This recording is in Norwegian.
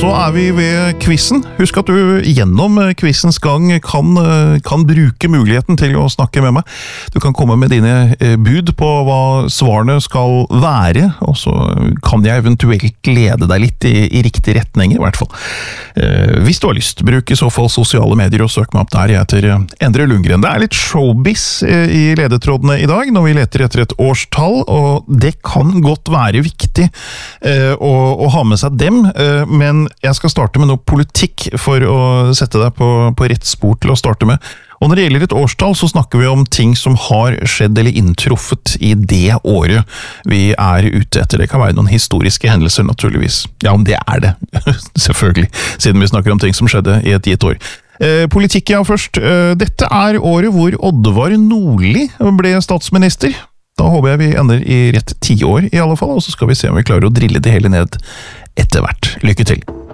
så vi ved quizen. Husk at du gjennom quizens gang kan bruke muligheten til å snakke med meg. Du kan komme med dine bud på hva svarene skal være, og så kan jeg eventuelt lede deg litt i riktig retning, i hvert fall. Hvis du har lyst, bruk i så fall sosiale medier og søk meg opp der. Jeg heter Endre Lundgren. Det litt showbiz i ledetrådene i dag, når vi leter etter et årstall, og det kan godt være viktig å ha med seg dem, men jeg skal starte med noe politikk for å sette deg på rett spor til å starte med. Og når det gjelder et årstall, så snakker vi om ting som har skjedd eller inntruffet i det året vi ute etter. Det kan være noen historiske hendelser, naturligvis. Ja, det det. Selvfølgelig, siden vi snakker om ting som skjedde i et gitt år. Politikk, ja, først. Dette året hvor Oddvar Nordli ble statsminister. Da håper jeg vi ender i rett 10 år i alle fall, og så skal vi se om vi klarer å drille det hele ned etter hvert. Lykke til!